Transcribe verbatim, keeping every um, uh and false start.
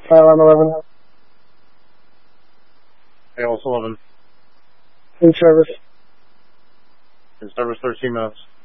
Alarm eleven. A L S eleven. In service. In service thirteen minutes.